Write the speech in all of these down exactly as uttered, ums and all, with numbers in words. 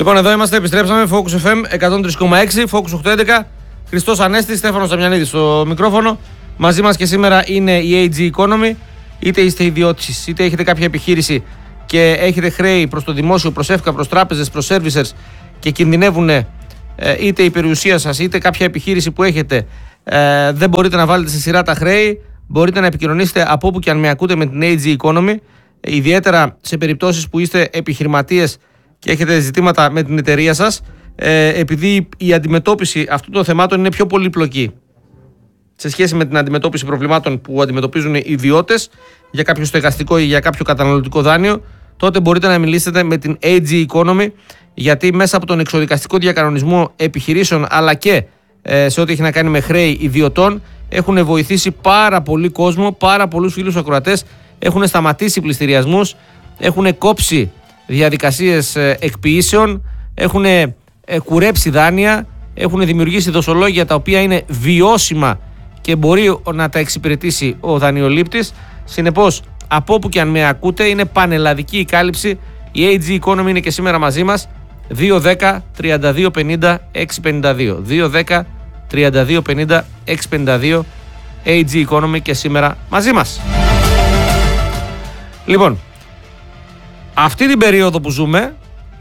Λοιπόν, εδώ είμαστε, επιστρέψαμε. Focus εφ εμ εκατόν τρία κόμμα έξι, Focus οκτακόσια έντεκα. Χριστός Ανέστης, Στέφανος Δαμιανίδης στο μικρόφωνο. Μαζί μας και σήμερα είναι η έι τζι Economy. Είτε είστε ιδιώτης, είτε έχετε κάποια επιχείρηση και έχετε χρέη προς το δημόσιο, προς ΕΦΚΑ, προς τράπεζες, προς servicers και κινδυνεύουν είτε η περιουσία σας είτε κάποια επιχείρηση που έχετε, ε, δεν μπορείτε να βάλετε σε σειρά τα χρέη, μπορείτε να επικοινωνήσετε από όπου και αν με ακούτε με την έι τζι Economy, ιδιαίτερα σε περιπτώσεις που είστε επιχειρηματίες και έχετε ζητήματα με την εταιρεία σας, ε, επειδή η αντιμετώπιση αυτών των θεμάτων είναι πιο πολύπλοκη σε σχέση με την αντιμετώπιση προβλημάτων που αντιμετωπίζουν οι ιδιώτες για κάποιο στεγαστικό ή για κάποιο καταναλωτικό δάνειο, τότε μπορείτε να μιλήσετε με την έι τζι Economy, γιατί μέσα από τον εξοδικαστικό διακανονισμό επιχειρήσεων αλλά και ε, σε ό,τι έχει να κάνει με χρέη ιδιωτών έχουν βοηθήσει πάρα πολύ κόσμο, πάρα πολλούς φίλους ακροατές, έχουν σταματήσει πληστηριασμούς, έχουν κόψει διαδικασίες ε, εκποιήσεων, έχουν ε, κουρέψει δάνεια, έχουν δημιουργήσει δοσολόγια τα οποία είναι βιώσιμα και μπορεί να τα εξυπηρετήσει ο δανειολήπτης. Συνεπώς, από όπου και αν με ακούτε, είναι πανελλαδική η κάλυψη. Η έι τζι Economy είναι και σήμερα μαζί μας. δύο δέκα τριάντα δύο πενήντα έξι πενήντα δύο. δύο δέκα τριάντα δύο πενήντα έξι πενήντα δύο. έι τζι Economy και σήμερα μαζί μας. Λοιπόν, αυτή την περίοδο που ζούμε,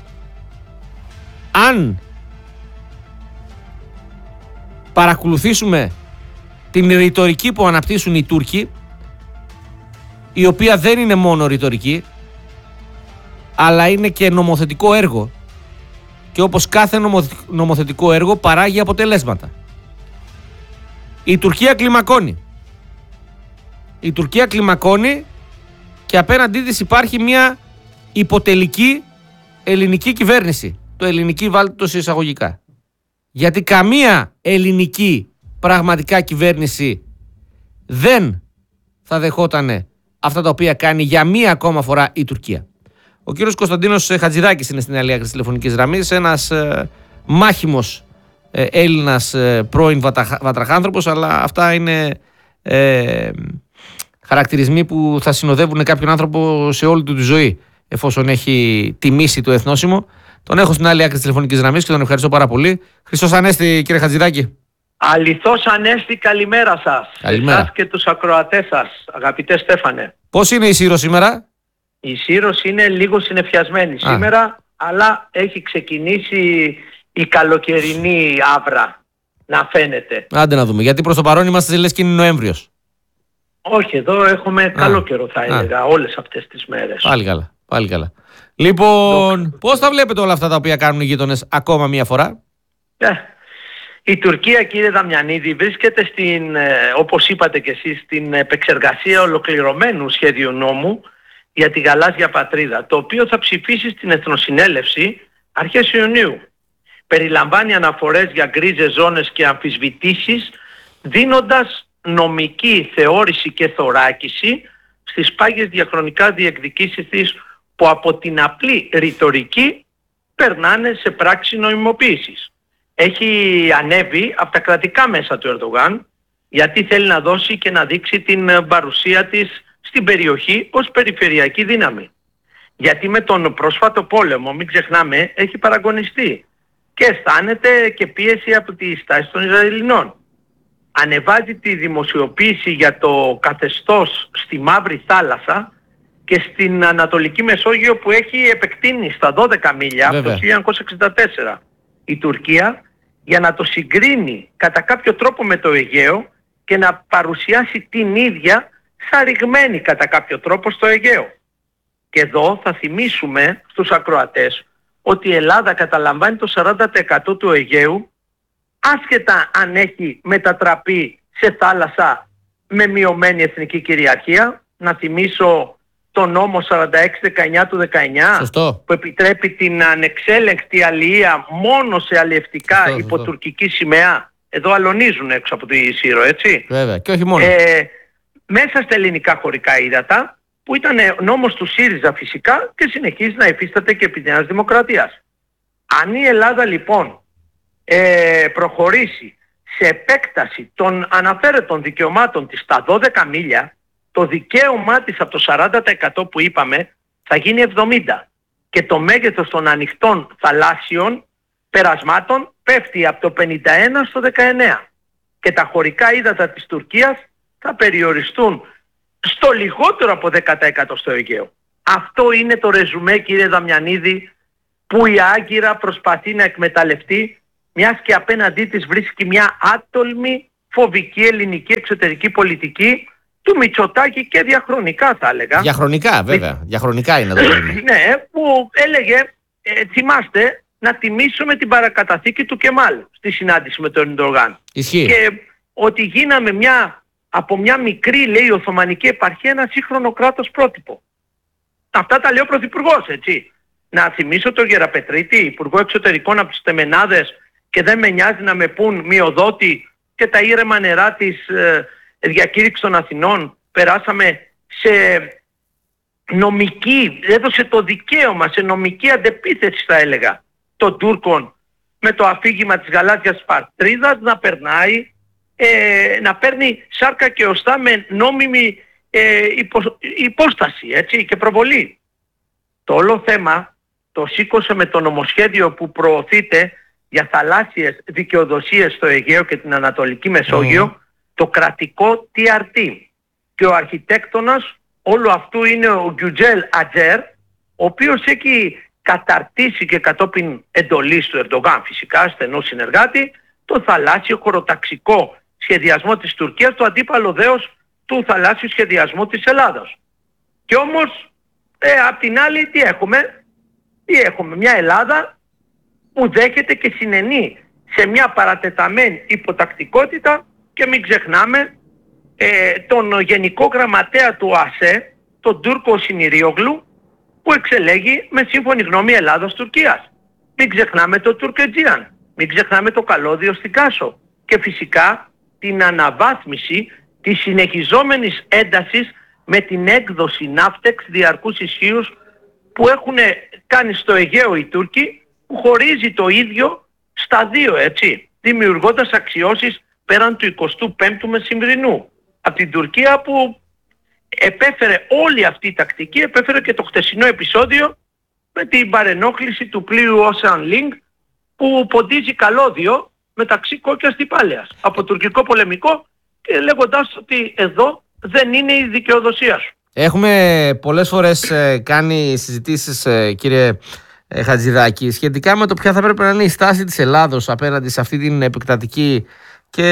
αν παρακολουθήσουμε την ρητορική που αναπτύσσουν οι Τούρκοι, η οποία δεν είναι μόνο ρητορική, αλλά είναι και νομοθετικό έργο, και όπως κάθε νομοθετικό έργο παράγει αποτελέσματα. Η Τουρκία κλιμακώνει. Η Τουρκία κλιμακώνει και απέναντί της υπάρχει μια υποτελική ελληνική κυβέρνηση. Το ελληνική βάλτε το σε εισαγωγικά. Γιατί καμία ελληνική πραγματικά κυβέρνηση δεν θα δεχότανε αυτά τα οποία κάνει για μία ακόμα φορά η Τουρκία. Ο κύριος Κωνσταντίνος Χατζηδάκης είναι στην άλλη άκρη της τηλεφωνικής γραμμής, ένας ε, μάχημος ε, Έλληνας ε, πρώην βαταχ, βατραχάνθρωπος, αλλά αυτά είναι ε, χαρακτηρισμοί που θα συνοδεύουν κάποιον άνθρωπο σε όλη του τη ζωή, εφόσον έχει τιμήσει το εθνόσημο. Τον έχω στην άλλη άκρη της τηλεφωνικής γραμμής και τον ευχαριστώ πάρα πολύ. Χριστός Ανέστη, κύριε Χατζηδάκη. Αληθώς Ανέστη, καλημέρα σας. Καλημέρα. Εσάς και τους ακροατές σας, αγαπητέ Στέφανε. Πώς είναι η Σύρο σήμερα? Η Σύρος είναι λίγο συννεφιασμένη Α. σήμερα, αλλά έχει ξεκινήσει η καλοκαιρινή άβρα να φαίνεται. Άντε να δούμε, γιατί προς το παρόν είμαστε λες και είναι Νοέμβριος. Όχι, εδώ έχουμε Α. καλό καιρό θα έλεγα, Α. όλες αυτές τις μέρες. Πάλι καλά, πάλι καλά. Λοιπόν, πώς τα βλέπετε όλα αυτά τα οποία κάνουν οι γείτονες ακόμα μία φορά? Ε, η Τουρκία, κύριε Δαμιανίδη, βρίσκεται στην, ε, όπως είπατε και εσείς, στην επεξεργασία ολοκληρωμένου σχέδιου νόμου για τη γαλάζια πατρίδα, το οποίο θα ψηφίσει στην Εθνοσυνέλευση αρχές Ιουνίου. Περιλαμβάνει αναφορές για γκρίζες ζώνες και αμφισβητήσεις, δίνοντας νομική θεώρηση και θωράκιση στις πάγιες διαχρονικά διεκδικήσεις της, που από την απλή ρητορική περνάνε σε πράξη νοημοποίησης. Έχει ανέβει από τα κρατικά μέσα του Ερντογάν, γιατί θέλει να δώσει και να δείξει την παρουσία της στην περιοχή ως περιφερειακή δύναμη. Γιατί με τον πρόσφατο πόλεμο, μην ξεχνάμε, έχει παραγωνιστεί και αισθάνεται και πίεση από τη στάση των Ισραηλινών. Ανεβάζει τη δημοσιοποίηση για το καθεστώς στη Μαύρη Θάλασσα και στην Ανατολική Μεσόγειο, που έχει επεκτείνει στα δώδεκα μίλια από το χίλια εννιακόσια εξήντα τέσσερα η Τουρκία, για να το συγκρίνει κατά κάποιο τρόπο με το Αιγαίο και να παρουσιάσει την ίδια σαριγμένη κατά κάποιο τρόπο στο Αιγαίο. Και εδώ θα θυμίσουμε στους ακροατές ότι η Ελλάδα καταλαμβάνει το σαράντα τοις εκατό του Αιγαίου, άσχετα αν έχει μετατραπεί σε θάλασσα με μειωμένη εθνική κυριαρχία. Να θυμίσω το νόμο σαράντα έξι δεκαεννιά του δεκαεννιά, Σωστό. που επιτρέπει την ανεξέλεγκτη αλληλεία μόνο σε αλλιευτικά Σωστό, υπό σωστό. τουρκική σημαία. Εδώ αλωνίζουν έξω από τη Σύρο, έτσι. Βέβαια, και όχι μόνο. Ε, μέσα στα ελληνικά χωρικά ύδατα, που ήταν νόμος του ΣΥΡΙΖΑ φυσικά και συνεχίζει να υφίσταται και επί Νέας Δημοκρατίας. Αν η Ελλάδα λοιπόν ε, προχωρήσει σε επέκταση των αναφέρετων δικαιωμάτων της στα δώδεκα μίλια, το δικαίωμά της από το σαράντα τοις εκατό που είπαμε θα γίνει εβδομήντα τοις εκατό. και το μέγεθος των ανοιχτών θαλάσσιων περασμάτων πέφτει από το πενήντα ένα στο δεκαεννέα. Και τα χωρικά ύδατα της Τουρκίας θα περιοριστούν στο λιγότερο από δέκα τοις εκατό στο Αιγαίο. Αυτό είναι το ρεζουμέ, κύριε Δαμιανίδη, που η Άγκυρα προσπαθεί να εκμεταλλευτεί, μιας και απέναντί της βρίσκει μια άτολμη, φοβική ελληνική εξωτερική πολιτική του Μητσοτάκη και διαχρονικά θα έλεγα. Διαχρονικά βέβαια, Μη... διαχρονικά είναι το πρόβλημα. Ναι, που έλεγε, ε, θυμάστε, να τιμήσουμε την παρακαταθήκη του Κεμάλ στη συνάντηση με τον Ερντογάν. Ισχύει. Και ότι γίναμε μια, από μια μικρή, λέει, Οθωμανική επαρχία ένα σύγχρονο κράτος πρότυπο. Αυτά τα λέει ο Πρωθυπουργός, έτσι. Να θυμίσω τον Γεραπετρίτη, Υπουργό Εξωτερικών από τους Τεμενάδες, και δεν με νοιάζει να με πούν μειοδότη, και τα ήρεμα νερά της ε, διακήρυξης των Αθηνών περάσαμε σε νομική, έδωσε το δικαίωμα σε νομική αντεπίθεση, θα έλεγα, των Τούρκων με το αφήγημα της γαλάζιας πατρίδας να περνάει, ε, να παίρνει σάρκα και οστά με νόμιμη ε, υπο, υπόσταση, έτσι, και προβολή. Το όλο θέμα το σήκωσε με το νομοσχέδιο που προωθείται για θαλάσσιες δικαιοδοσίες στο Αιγαίο και την Ανατολική Μεσόγειο, mm. το κρατικό τι αρ τι. Και ο αρχιτέκτονας όλου αυτού είναι ο Γκιουτζέλ Ατζέρ, ο οποίος έχει καταρτήσει και κατόπιν εντολής του Ερντογάν, φυσικά στενό συνεργάτη, το θαλάσσιο χωροταξικό σχεδιασμό της Τουρκίας, το αντίπαλο δέος του θαλάσσιου σχεδιασμού της Ελλάδος. Και όμως, ε, απ' την άλλη τι έχουμε? Τι έχουμε? Μια Ελλάδα που δέχεται και συνενεί σε μια παρατεταμένη υποτακτικότητα, και μην ξεχνάμε ε, τον Γενικό Γραμματέα του ΟΑΣΕ, τον Τούρκο Συνηρίογλου, που εξελέγει με σύμφωνη γνώμη Ελλάδος-Τουρκίας. Μην ξεχνάμε το Τουρκετζίαν, μην ξεχνάμε το καλώδιο στην Κάσο, και φυσικά την αναβάθμιση της συνεχιζόμενης έντασης με την έκδοση ναύτεξ διαρκούς ισχύους που έχουν κάνει στο Αιγαίο οι Τούρκοι, που χωρίζει το ίδιο στα δύο, έτσι, δημιουργώντας αξιώσεις πέραν του εικοστού πέμπτου μεσημβρινού. Από την Τουρκία που επέφερε όλη αυτή η τακτική, επέφερε και το χτεσινό επεισόδιο με την παρενόχληση του πλοίου Ocean Link, που ποντίζει καλώδιο μεταξύ Κόκκιας και Πάλαιας από τουρκικό πολεμικό, και λέγοντας ότι εδώ δεν είναι η δικαιοδοσία σου. Έχουμε πολλές φορές ε, κάνει συζητήσεις, ε, κύριε ε, Χατζηδάκη, σχετικά με το ποια θα πρέπει να είναι η στάση της Ελλάδος απέναντι σε αυτή την επεκτατική και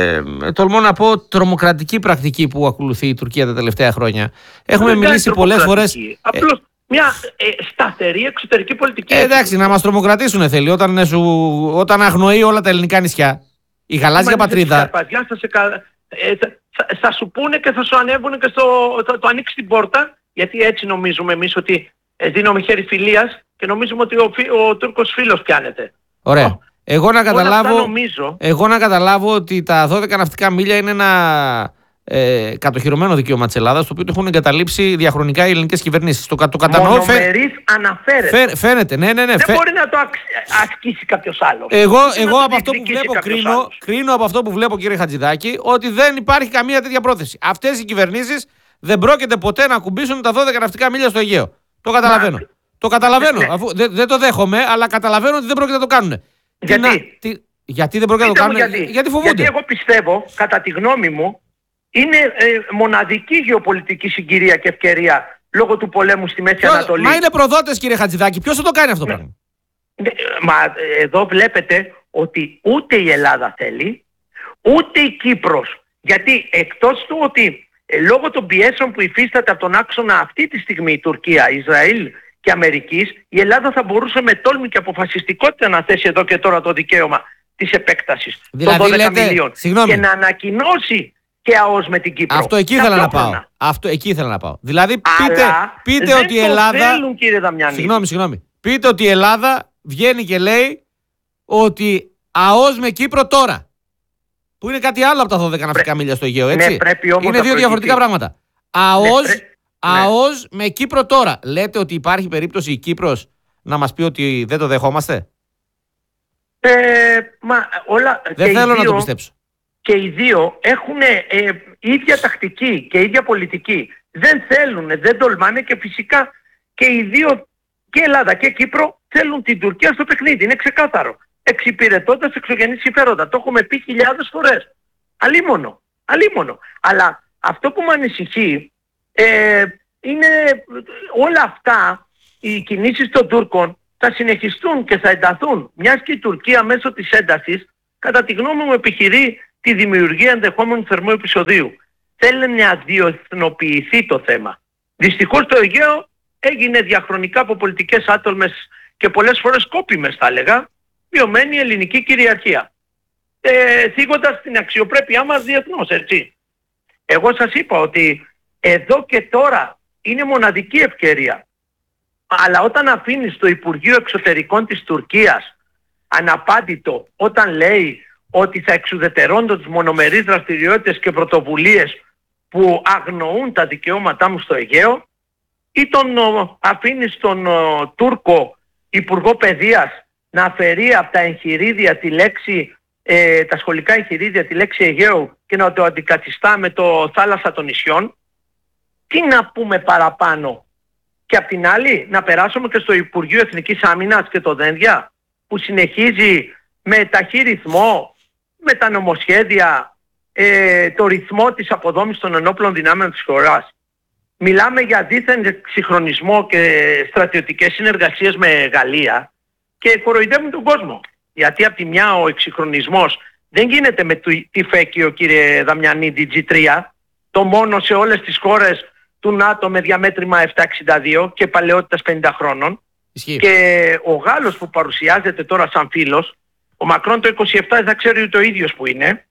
ε, τολμώ να πω τρομοκρατική πρακτική που ακολουθεί η Τουρκία τα τελευταία χρόνια. Έχουμε μιλήσει πολλές φορές. Απλώς μια ε, σταθερή εξωτερική πολιτική. Ε, εντάξει, να μας τρομοκρατήσουν θέλει όταν, σου, όταν αγνοεί όλα τα ελληνικά νησιά. Η γαλάζια πατρίδα. Θα, σε, ε, θα, θα σου πούνε και θα σου ανέβουν και στο, το, το ανοίξει την πόρτα, γιατί έτσι νομίζουμε εμείς ότι ε, δίνουμε χέρι φιλίας και νομίζουμε ότι ο, ο Τούρκος φίλος πιάνεται. Ωραία. Oh. Εγώ να, καταλάβω, νομίζω... εγώ να καταλάβω ότι τα δώδεκα ναυτικά μίλια είναι ένα ε, κατοχυρωμένο δικαίωμα της Ελλάδας, το οποίο το έχουν εγκαταλείψει διαχρονικά οι ελληνικές κυβερνήσεις. Το, το κατανοώ. Μονομερής αναφέρεται. Φαι, φαίνεται, ναι, ναι, ναι. Δεν φαι... μπορεί να το ασκήσει κάποιος άλλος. Εγώ, εγώ από αυτό που βλέπω κρίνω, κρίνω από αυτό που βλέπω, κύριε Χατζηδάκη, ότι δεν υπάρχει καμία τέτοια πρόθεση. Αυτές οι κυβερνήσεις δεν πρόκειται ποτέ να ακουμπήσουν τα δώδεκα ναυτικά μίλια στο Αιγαίο. Το καταλαβαίνω. Μα... Το καταλαβαίνω. Ναι. Αφού, δεν, δεν το δέχομαι, αλλά καταλαβαίνω ότι δεν πρόκειται να το κάνουν. Γιατί? Να, τι, γιατί δεν πρόκειται να το κάνουν, γιατί. γιατί φοβούνται. Γιατί εγώ πιστεύω, κατά τη γνώμη μου, είναι ε, μοναδική γεωπολιτική συγκυρία και ευκαιρία λόγω του πολέμου στη Μέση Ποιο, Ανατολή. Μα είναι προδότες, κύριε Χατζηδάκη. Ποιος θα το κάνει αυτό το πράγμα? Ναι, μα εδώ βλέπετε ότι ούτε η Ελλάδα θέλει, ούτε η Κύπρος. Γιατί εκτός του ότι ε, λόγω των πιέσεων που υφίσταται από τον άξονα αυτή τη στιγμή η Τουρκία, Ισραήλ και Αμερικής, η Ελλάδα θα μπορούσε με τόλμη και αποφασιστικότητα να θέσει εδώ και τώρα το δικαίωμα της επέκτασης δηλαδή, των δώδεκα μιλίων και να ανακοινώσει και ΑΟΣ με την Κύπρο. Αυτό εκεί ήθελα να πάω. Αυτό εκεί ήθελα να πάω. Δηλαδή πείτε, Αλλά πείτε δεν ότι η Ελλάδα. Θέλουν, κύριε Δαμιανίδη. Συγγνώμη, συγγνώμη. Πείτε ότι η Ελλάδα βγαίνει και λέει ότι ΑΟΣ με Κύπρο τώρα. Που είναι κάτι άλλο από τα δώδεκα ναυτικά μίλια στο Αιγαίο, έτσι. Ναι, πρέπει όμως είναι δύο διαφορετικά πράγματα. ΑΟΣ, ναι, ΑΟΣ με Κύπρο τώρα. Λέτε ότι υπάρχει περίπτωση η Κύπρος να μας πει ότι δεν το δεχόμαστε? Ε, μα, όλα, δεν θέλω δύο, να το πιστέψω. Και οι δύο έχουν ε, ίδια τακτική και ίδια πολιτική. Δεν θέλουν, δεν τολμάνε και φυσικά και οι δύο και Ελλάδα και Κύπρο θέλουν την Τουρκία στο παιχνίδι. Είναι ξεκάθαρο. Εξυπηρετώντας εξωγενείς συμφέροντα. Το έχουμε πει χιλιάδες φορές. Αλίμονο. Αλίμονο. Αλλά αυτό που με ανησυχεί ε, είναι όλα αυτά, οι κινήσεις των Τούρκων θα συνεχιστούν και θα ενταθούν. Μιας και η Τουρκία μέσω της έντασης, κατά τη γνώμη μου, επιχειρεί τη δημιουργία ενδεχόμενου θερμού επεισοδίου. Θέλει να διεθνοποιηθεί το θέμα. Δυστυχώς το Αιγαίο έγινε διαχρονικά από πολιτικές άτολμες και πολλές φορές σκόπιμες, θα έλεγα, βιωμένη ελληνική κυριαρχία. Ε, θίγοντας την αξιοπρέπειά μας διεθνώς, έτσι. Εγώ σας είπα ότι εδώ και τώρα είναι μοναδική ευκαιρία. Αλλά όταν αφήνεις το Υπουργείο Εξωτερικών της Τουρκίας αναπάντητο, όταν λέει ότι θα εξουδετερώνται τις μονομερείς δραστηριότητες και πρωτοβουλίες που αγνοούν τα δικαιώματά μου στο Αιγαίο, ή τον ο, αφήνεις τον ο, Τούρκο Υπουργό Παιδείας να αφαιρεί από τα εγχειρίδια τη λέξη, ε, τα σχολικά εγχειρίδια τη λέξη Αιγαίο και να το αντικαθιστά με το θάλασσα των νησιών, τι να πούμε παραπάνω? Και απ' την άλλη να περάσουμε και στο Υπουργείο Εθνικής Άμυνας και το Δένδια, που συνεχίζει με ταχύ ρυθμό, με τα νομοσχέδια, ε, το ρυθμό της αποδόμησης των ενόπλων δυνάμεων της χώρας. Μιλάμε για δίθεν εξυγχρονισμό και στρατιωτικές συνεργασίες με Γαλλία και κοροϊδεύουν τον κόσμο. Γιατί από τη μια ο εξυγχρονισμός δεν γίνεται με τη φέκιο, κύριε Δαμιανίδη, τζι τρία, το μόνο σε όλες τις χώρες του ΝΑΤΟ με διαμέτρημα επτακόσια εξήντα δύο και παλαιότητας πενήντα χρόνων. Ισχύει. Και ο Γάλλος που παρουσιάζεται τώρα σαν φίλος, ο Μακρόν το είκοσι επτά δεν θα ξέρει ούτε ο ίδιος που είναι,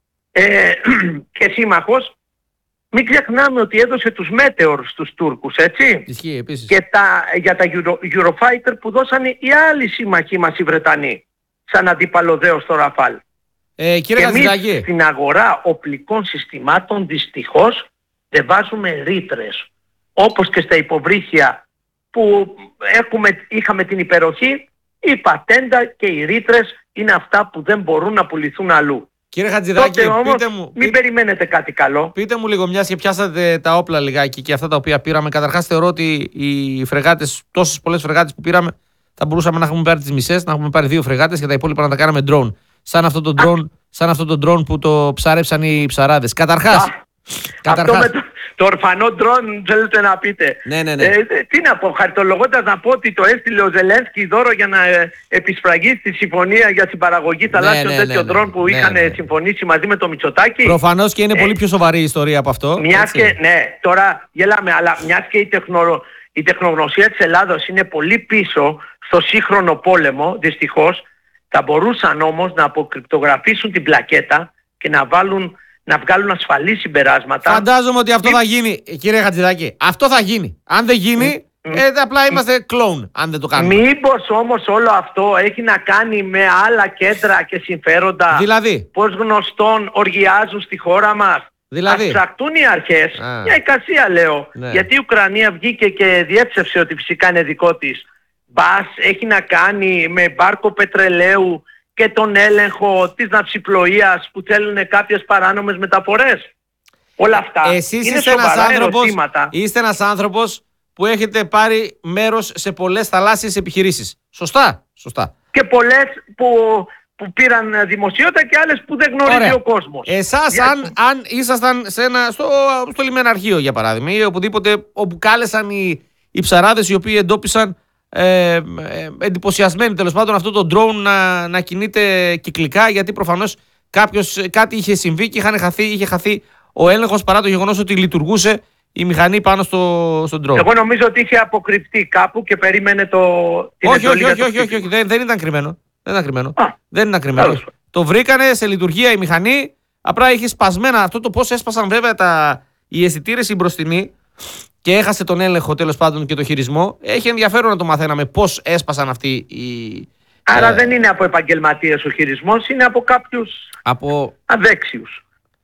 ε, και σύμμαχος, μην ξεχνάμε ότι έδωσε τους Meteor στους Τούρκους, έτσι. Ισχύει, επίσης. Και τα, για τα Euro, Eurofighter που δώσανε οι άλλοι σύμμαχοί μας οι Βρετανοί, σαν αντίπαλο δέος στο Ραφάλ. Ε, κύριε και εμείς Χατζηδάκη, στην αγορά οπλικών συστημάτων δυστυχώς δεν βάζουμε ρήτρες. Όπως και στα υποβρύχια που έχουμε, είχαμε την υπεροχή, η πατέντα και οι ρήτρες είναι αυτά που δεν μπορούν να πουληθούν αλλού. Κύριε Χατζηδάκη, Τότε όμως πείτε μου, μην πείτε, περιμένετε κάτι καλό. πείτε μου λίγο, μιας και πιάσατε τα όπλα λιγάκι και αυτά τα οποία πήραμε. Καταρχάς θεωρώ ότι οι φρεγάτες, τόσες πολλές φρεγάτες που πήραμε, θα μπορούσαμε να έχουμε πάρει τις μισές, να έχουμε πάρει δύο φρεγάτες και τα υπόλοιπα να τα κάναμε drone. Σαν αυτό το drone, σαν αυτό το drone που το ψάρεψαν οι ψαράδες. Καταρχάς. Αυτό με το, το ορφανό ντρόν θέλετε να πείτε. Ναι, ναι, ναι. Ε, τι να πω, χαριτολογώντας να πω ότι το έστειλε ο Ζελένσκι δώρο για να ε, επισφραγεί στη συμφωνία για την παραγωγή θαλάσσιων ναι, ναι, τέτοιων ναι, ντρόν που ναι, είχαν ναι. συμφωνήσει μαζί με το Μητσοτάκη. Προφανώς και είναι ε, πολύ πιο σοβαρή η ιστορία από αυτό. Μιας και, ναι, τώρα γελάμε, αλλά μιας και η, τεχνο, η τεχνογνωσία της Ελλάδος είναι πολύ πίσω στο σύγχρονο πόλεμο, δυστυχώς, θα μπορούσαν όμως να αποκρυπτογραφήσουν την πλακέτα και να βάλουν, να βγάλουν ασφαλή συμπεράσματα. Φαντάζομαι ότι αυτό θα γίνει, κύριε Χατζηδάκη. Αυτό θα γίνει. Αν δεν γίνει, mm. ε, απλά είμαστε κλόουν, αν δεν το κάνουμε. Μήπως όμως όλο αυτό έχει να κάνει με άλλα κέντρα και συμφέροντα, Δηλαδή, πως γνωστόν οργιάζουν στη χώρα μας. δηλαδή. Ας ψαχτούν οι αρχές, Α. μια εικασία λέω, Ναι. γιατί η Ουκρανία βγήκε και διέψευσε ότι φυσικά είναι δικό της. Μπας έχει να κάνει με μπάρκο πετρελαίου και τον έλεγχο της ναυσιπλοείας που θέλουν κάποιες παράνομες μεταφορές. Όλα αυτά Εσείς είναι είστε ένας, σοβαρά άνθρωπος, ερωτήματα. είστε ένας άνθρωπος που έχετε πάρει μέρος σε πολλές θαλάσσιες επιχειρήσεις. Σωστά, σωστά. Και πολλές που, που πήραν δημοσιότητα και άλλες που δεν γνωρίζει Ωραία. ο κόσμος. Εσάς, Για- αν, αν ήσασταν σε ένα, στο, στο λιμεναρχείο για παράδειγμα ή οπουδήποτε όπου κάλεσαν οι, οι ψαράδες οι οποίοι εντόπισαν ε, ε, εντυπωσιασμένοι τέλος πάντων αυτό το drone να, να κινείται κυκλικά, γιατί προφανώς κάποιος, κάτι είχε συμβεί και είχαν χαθεί, είχε χαθεί ο έλεγχος παρά το γεγονός ότι λειτουργούσε η μηχανή πάνω στο, στο drone. Εγώ νομίζω ότι είχε αποκρυφτεί κάπου και περίμενε το, την όχι, εντολή όχι, για όχι, το όχι, όχι, όχι, δεν, δεν ήταν κρυμμένο. Δεν ήταν κρυμμένο. Α, δεν ήταν κρυμμένο. τέλος. Το βρήκανε σε λειτουργία η μηχανή. Απλά είχε σπασμένα αυτό το πώς έσπασαν βέβαια τα, οι αισθητήρες οι μπροστινοί και έχασε τον έλεγχο τέλος πάντων και το χειρισμό. Έχει ενδιαφέρον να το μαθαίναμε πώς έσπασαν αυτοί οι. Άρα ε, δεν είναι από επαγγελματίες ο χειρισμός, είναι από κάποιους Από. αδέξιους.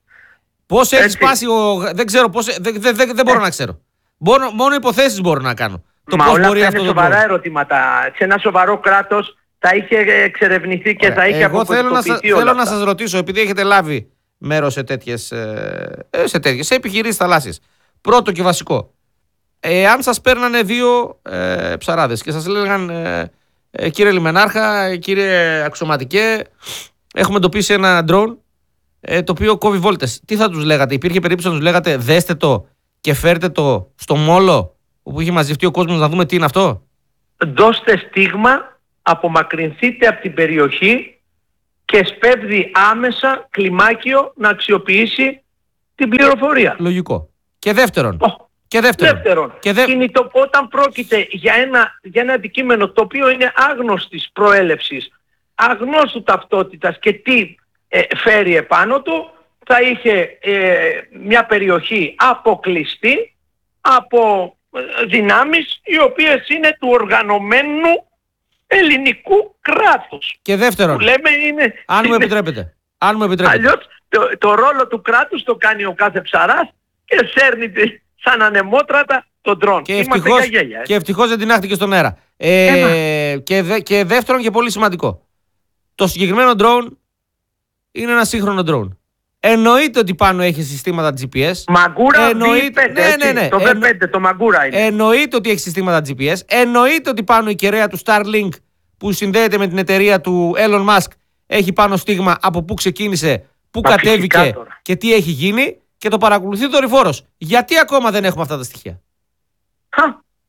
Πώς έχει Έτσι. σπάσει ο. Δεν ξέρω πώς. Δεν, δεν, δεν, δεν μπορώ να ξέρω. Μόνο, μόνο υποθέσεις μπορώ να κάνω. Το Μα πώς όλα μπορεί αυτά αυτό είναι το σοβαρά drone. ερωτήματα. Σε ένα σοβαρό κράτος θα είχε εξερευνηθεί και Ωραία. θα είχε Εγώ θέλω να, σας, αποκωδικοποιηθεί όλα θέλω να αυτά. σας ρωτήσω, επειδή έχετε λάβει μέρος σε τέτοιες, ε, σε τέτοιες σε επιχειρήσεις θαλάσσιες. Πρώτο και βασικό. εάν σας παίρνανε δύο ε, ψαράδες και σας έλεγαν ε, ε, κύριε Λιμενάρχα, κύριε αξιωματικέ, έχουμε εντοπίσει ένα drone ε, το οποίο κόβει βόλτες. Τι θα τους λέγατε? Υπήρχε περίπτωση να τους λέγατε δέστε το και φέρτε το στο μόλο όπου είχε μαζευτεί ο κόσμος να δούμε τι είναι αυτό? Δώστε στίγμα, απομακρυνθείτε από την περιοχή και σπέβδει άμεσα κλιμάκιο να αξιοποιήσει την πληροφορία. Λογικό. Και δεύτερον, Oh. και δεύτερον, δεύτερον και δε... κινητο... όταν πρόκειται για ένα, για ένα αντικείμενο το οποίο είναι άγνωστης προέλευσης, αγνώστου ταυτότητας και τι ε, φέρει επάνω του, θα είχε ε, μια περιοχή αποκλειστή από ε, δυνάμεις οι οποίες είναι του οργανωμένου ελληνικού κράτους. Και δεύτερον, που λέμε είναι, αν μου είναι... επιτρέπετε, αν μου επιτρέπετε. Αλλιώς το, το ρόλο του κράτους το κάνει ο κάθε ψαράς και σέρνει σαν ανεμότρατα τον ντρόν. Και ευτυχώς, γέλια, ε. και ευτυχώς δεν την άχτηκε στον αέρα. Ε, και, δε, και δεύτερον και πολύ σημαντικό. Το συγκεκριμένο drone είναι ένα σύγχρονο drone. Εννοείται ότι πάνω έχει συστήματα τζι πι ες. Μαγκούρα Εννοείται, βι πέντε, ναι, ναι, ναι. το Εννο... βι πέντε, το Μαγκούρα είναι. Εννοείται ότι έχει συστήματα τζι πι ες. Εννοείται ότι πάνω η κεραία του Starlink που συνδέεται με την εταιρεία του Elon Musk έχει πάνω στίγμα από πού ξεκίνησε, πού Μα κατέβηκε και τι έχει γίνει και το παρακολουθεί δορυφόρος. Γιατί ακόμα δεν έχουμε αυτά τα στοιχεία? Χα.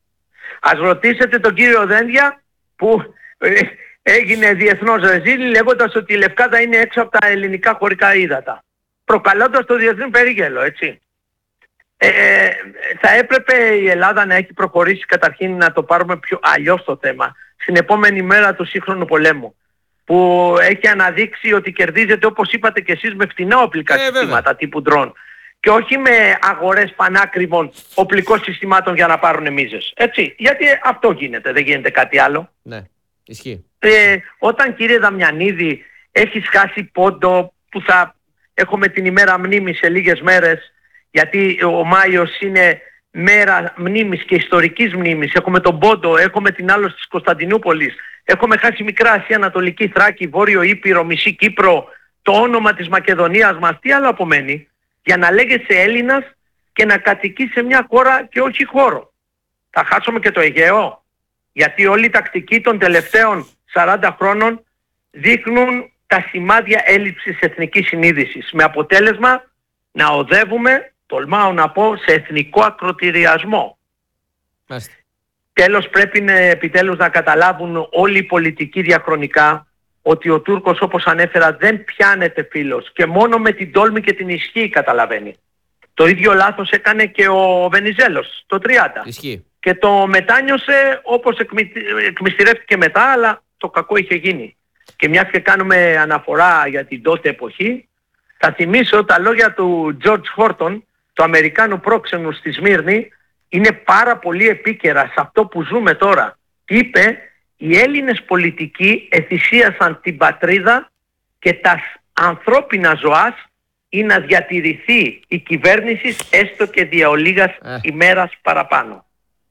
Ας ρωτήσετε τον κύριο Δένδια που ε, έγινε διεθνώς ρεζίλη λέγοντας ότι η Λευκάδα είναι έξω από τα ελληνικά χωρικά ύδατα, προκαλώντας το διεθνή περίγελο, έτσι. Ε, θα έπρεπε η Ελλάδα να έχει προχωρήσει καταρχήν να το πάρουμε πιο αλλιώς το θέμα στην επόμενη μέρα του σύγχρονου πολέμου, που έχει αναδείξει ότι κερδίζεται, όπως είπατε και εσείς, με φτηνά οπλικά ε, συστήματα τύπου ντρόν και όχι με αγορές πανάκριβων οπλικών συστημάτων για να πάρουν μίζες. Έτσι, γιατί αυτό γίνεται, δεν γίνεται κάτι άλλο. Ναι, ισχύει. Ε, όταν, κύριε Δαμιανίδη, έχεις χάσει πόντο που θα έχουμε την ημέρα μνήμης σε λίγες μέρες, γιατί ο Μάιος είναι μέρα μνήμης και ιστορικής μνήμης, έχουμε τον πόντο, έχουμε την άλωση της Κωνσταντινούπολης, έχουμε χάσει Μικρά Ασία, Ανατολική Θράκη, Βόρειο Ήπειρο, μισή Κύπρο, το όνομα της Μακεδονίας μας, τι άλλο απομένει για να λέγεσαι Έλληνας και να κατοικείς σε μια χώρα και όχι χώρο? Θα χάσουμε και το Αιγαίο, γιατί όλη η τακτική των τελευταίων σαράντα χρόνων δείχνουν τα σημάδια έλλειψης εθνικής συνείδησης, με αποτέλεσμα να οδεύουμε, τολμάω να πω, σε εθνικό ακροτηριασμό. Μάλιστα. Τέλος, πρέπει να, επιτέλους να καταλάβουν όλοι οι πολιτικοί διαχρονικά ότι ο Τούρκος, όπως ανέφερα, δεν πιάνεται φίλος και μόνο με την τόλμη και την ισχύ καταλαβαίνει. Το ίδιο λάθος έκανε και ο Βενιζέλος το τριάντα. Ισχύει. Και το μετάνιωσε όπως εκμυ... εκμυστηρεύτηκε μετά, αλλά το κακό είχε γίνει. Και μιας και κάνουμε αναφορά για την τότε εποχή, θα θυμίσω τα λόγια του George Horton, του Αμερικάνου πρόξενου στη Σμύρνη, είναι πάρα πολύ επίκαιρα σε αυτό που ζούμε τώρα. Είπε, οι Έλληνες πολιτικοί εθυσίασαν την πατρίδα και τα ανθρώπινα ζωάς ή να διατηρηθεί η κυβέρνηση έστω και δια ολίγας ε. ημέρας παραπάνω.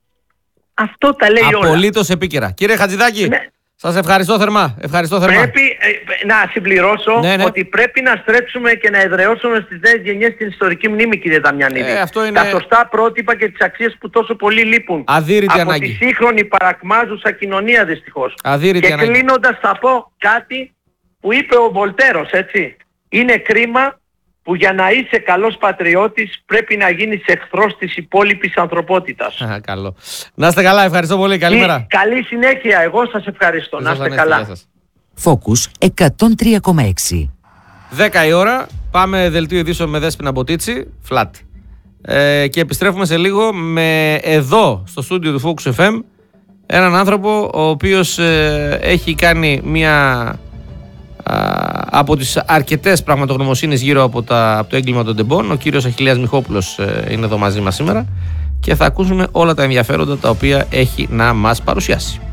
Αυτό τα λέει όλα. Απολύτως επίκαιρα. Κύριε Χατζηδάκη, ναι. Σας ευχαριστώ θερμά. Ευχαριστώ θερμά. Πρέπει ε, να συμπληρώσω ναι, ναι. ότι πρέπει να στρέψουμε και να εδραιώσουμε στις νέες γενιές την ιστορική μνήμη, κύριε Δαμιανίδη. Ε, αυτό είναι... Τα σωστά πρότυπα και τις αξίες που τόσο πολύ λείπουν. Αδύρυτη από ανάγκη. τη σύγχρονη παρακμάζουσα κοινωνία, δυστυχώς. Αδύρυτη και ανάγκη. κλείνοντας θα πω κάτι που είπε ο Βολτέρος, έτσι. Είναι κρίμα που για να είσαι καλός πατριώτης πρέπει να γίνεις εχθρός της υπόλοιπης ανθρωπότητας. Α, καλό. Να είστε καλά, ευχαριστώ πολύ. Καλημέρα. Καλή συνέχεια, εγώ σας ευχαριστώ. Σας να είστε ανέστη, καλά. Focus εκατόν τρία κόμμα έξι. δέκα η ώρα, πάμε δελτίο ειδήσεων με Δέσποινα Μποτίτσι, φλάτη. Ε, και επιστρέφουμε σε λίγο με εδώ στο στούντιο του Focus εφ εμ έναν άνθρωπο ο οποίος ε, έχει κάνει μια από τις αρκετές πραγματογνωμοσύνες γύρω από, τα, από το έγκλημα των τεμπών. Ο κύριος Αχιλλέας Μιχόπουλος ε, είναι εδώ μαζί μας σήμερα και θα ακούσουμε όλα τα ενδιαφέροντα τα οποία έχει να μας παρουσιάσει.